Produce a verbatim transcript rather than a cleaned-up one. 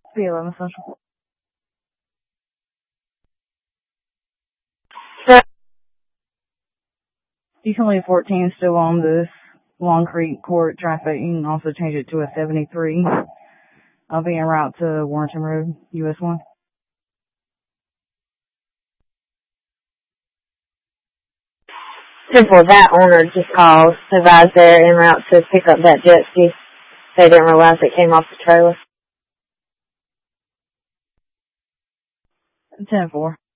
B eleven Central. You can leave fourteen still on this Long Creek Court traffic. You can also change it to a seventy-three. I'll be en route to Warrenton Road, U S one. Simple, that owner just called, advised they're en route to pick up that jet ski. They didn't realize it came off the trailer. ten four.